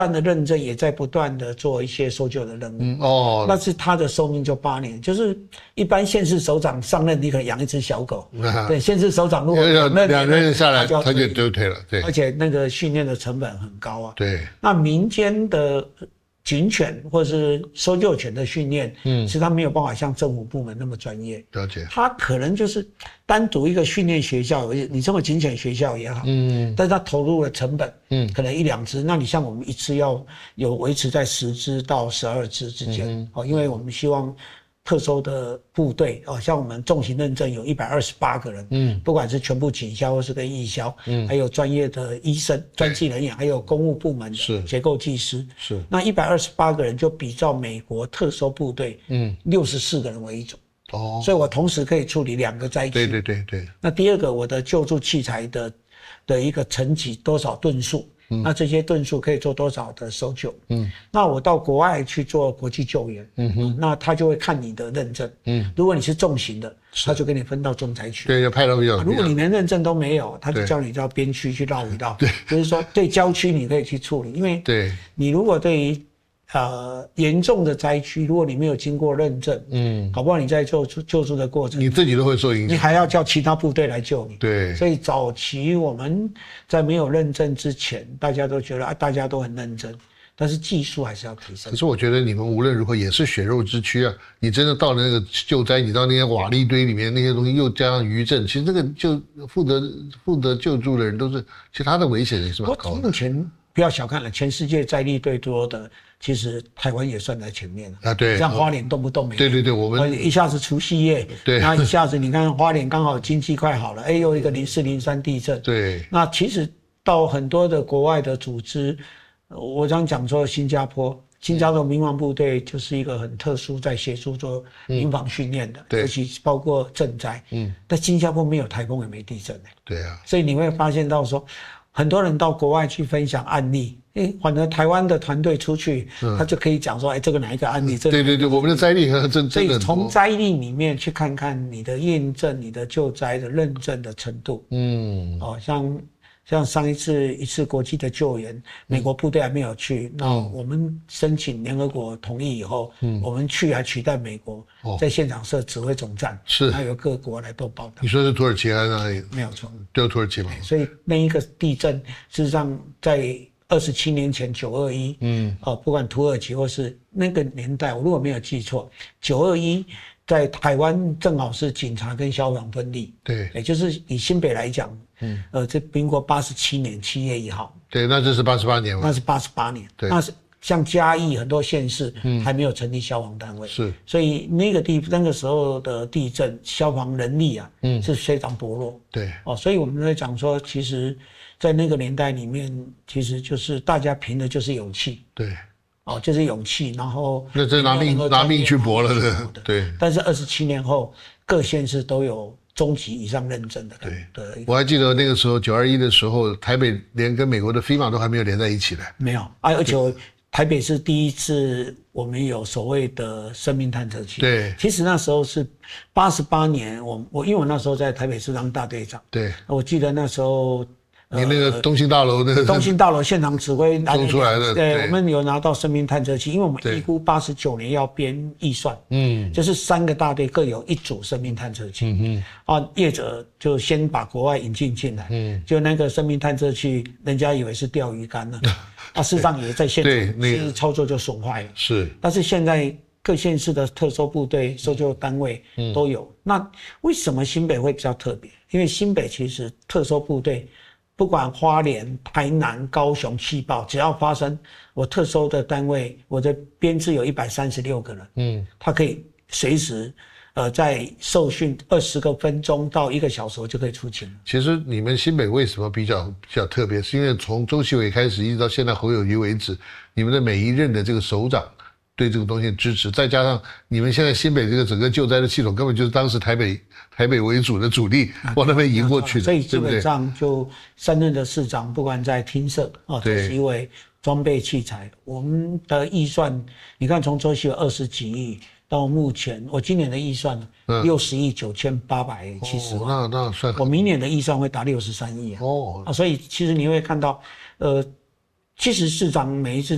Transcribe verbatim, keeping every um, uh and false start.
的认证也在不断的做一些搜救的任务。 嗯哦， 那是他的寿命就八年，就是一般县市首长上任，你可能养一只小狗， 啊、 对，县市首长如果两任两任下来，他就就退了，对， 而且那个训练的成本很高啊。 对， 那民间的警犬或是搜救犬的训练，嗯，是他没有办法像政府部门那么专业。 了解。 他可能就是单独一个训练学校，你称为警犬学校也好，嗯，但是他投入的成本，嗯，可能一两只。那你像我们一次要有维持在十只到十二只之间，嗯，哦，因为我们希望特搜的部队哦，像我们重型认证有一百二十八个人，嗯，不管是全部警消或是跟义消，嗯，还有专业的医生、专技人员，还有公务部门的结构技师， 是那一百二十八个人就比照美国特搜部队，嗯，六十四个人为一种，哦，所以我同时可以处理两个灾区， 对对对对。 那第二个，我的救助器材的的一个层级多少吨数？嗯、那这些吨数可以做多少的搜救？嗯，那我到国外去做国际救援，嗯哼，那他就会看你的认证，嗯，如果你是重型的，他就给你分到重灾区， 对，要派到比较、啊。 如果你连认证都没有，他就叫你到边区去绕一绕，对，就是说对郊区你可以去处理，因为对你如果对于呃，严重的灾区，如果你没有经过认证，嗯，搞不好你在救助救助的过程， 你自己都会受影响， 你还要叫其他部队来救你。 对， 所以早期我们在没有认证之前，大家都觉得啊，大家都很认真，但是技术还是要提升。 可是我觉得你们无论如何也是血肉之躯啊！你真的到了那个救灾，你到那些瓦砾堆里面那些东西，又加上余震，其实这个就负责负责救助的人都是，其实他的危险也是蛮高的。 目前不要小看了，全世界灾力最多的。其实台湾也算在前面了啊，对， 像花莲动不动没， 对对对，我们一下子除夕夜， 对， 然后一下子你看花莲刚好经济快好了，哎，又一个零四零三地震， 对， 那其实到很多的国外的组织，我刚讲说新加坡，新加坡民防部队就是一个很特殊，在协助做民防训练的，嗯、尤其包括赈灾，嗯，但新加坡没有台风也没地震， 对啊， 所以你会发现到说。很多人到国外去分享案例，哎，反正台湾的团队出去，嗯、他就可以讲说，哎，这个哪一个案例？这个对对对，我们的灾例很真， 所以从灾例里面去看看你的验证、你的救灾的认证的程度。嗯，哦，像像上一次一次国际的救援，美国部队还没有去，嗯、那我们申请联合国同意以后，嗯、我们去还取代美国，哦、在现场设指挥总站， 是， 还有各国来做报道。 你说是土耳其还是哪里？ 没有错， 就是土耳其嘛。 所以那一个地震，事实上在二十七年前九二一，嗯，哦，不管土耳其或是那个年代，我如果没有记错，九二一在台湾正好是警察跟消防分立， 对， 也就是以新北来讲，嗯，呃，这民国八十七年七月一号， 对，那这是八十八年嘛？ 那是八十八年，对，那是像嘉义很多县市还没有成立消防单位，是，所以那个地那个时候的地震，消防人力啊，嗯，是非常薄弱， 对， 哦，所以我们在讲说，其实，在那个年代里面，其实就是大家凭的就是勇气， 对。 哦，就是勇气，然后那这拿命拿命去搏了的，对。 但是二十七年后，各县市都有中级以上认证的。 对对。我还记得那个时候九二一的时候，台北连跟美国的 FEMA 都还没有连在一起的。 没有啊，而且台北是第一次我们有所谓的生命探测器。 对。 其实那时候是八十八年，我我因为我那时候在台北市当大队长。 对。 我记得那时候。 你那个东兴大楼那个东兴大楼现场指挥弄出来的， 对，我们有拿到生命探测器，因为我们预估八十九年要编预算，嗯，就是三个大队各有一组生命探测器，嗯嗯，啊，业者就先把国外引进进来，嗯，就那个生命探测器，人家以为是钓鱼竿了，啊，事实上也在现场，其实操作就损坏了， 是， 但是现在各县市的特搜部队、搜救单位都有，那为什么新北会比较特别？因为新北其实特搜部队。不管花莲、台南、高雄气爆，只要发生，我特搜的单位，我的编制有一百三十六个人，嗯，他可以随时，呃，在受训二十个分钟到一个小时，我就可以出勤了。 其实你们新北为什么比较比较特别，是因为从周锡伟开始，一直到现在侯友宜为止，你们的每一任的这个首长。对这个东西的支持，再加上你们现在新北这个整个救灾的系统，根本就是当时台北台北为主的主力往那边迎过去的， 所以基本上就三任的市长，不管在厅舍啊，周锡伟装备器材，我们的预算，你看从周锡伟二十几亿到目前，我今年的预算六十亿九千八百七十万， 那那算我明年的预算会达六十三亿啊，哦，啊，所以其实你会看到，呃，其实市长每一次。